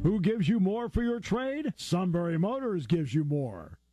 Who gives you more for your trade? Sunbury Motors gives you more.